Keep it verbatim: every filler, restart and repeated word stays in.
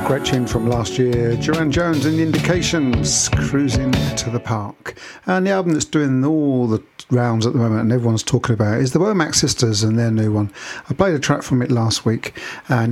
Great tune from last year, Duran Jones and the Indications, Cruising to the Park. And the album that's doing all the rounds at the moment and everyone's talking about is the Womack Sisters and their new one. I played a track from it last week, and